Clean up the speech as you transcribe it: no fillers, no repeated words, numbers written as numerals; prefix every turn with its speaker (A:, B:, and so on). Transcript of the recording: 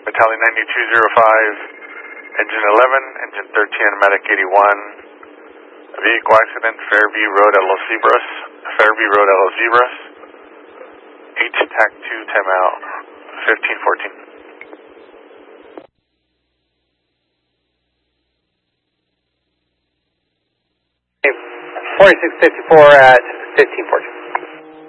A: Battalion 9205, Engine 11, Engine 13, Medic 81. Vehicle accident, Fairview Road at Los Zebras. Fairview Road at Los Zebras. H TAC 2, timeout, 1514.
B: 4654 at 1514.